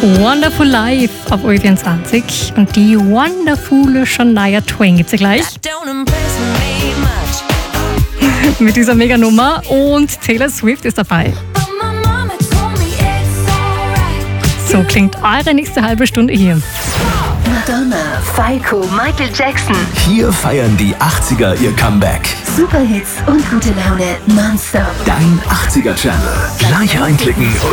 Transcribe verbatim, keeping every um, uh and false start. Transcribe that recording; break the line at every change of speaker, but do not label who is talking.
Wonderful Life auf O E vierundzwanzig. Und die wonderful Shania Twain gibt's ja gleich. Mit dieser Mega-Nummer. Und Taylor Swift ist dabei. So klingt eure nächste halbe Stunde hier.
Madonna, Falco, Michael Jackson.
Hier feiern die achtziger ihr Comeback.
Superhits und gute Laune nonstop.
Dein achtziger Channel. Gleich reinklicken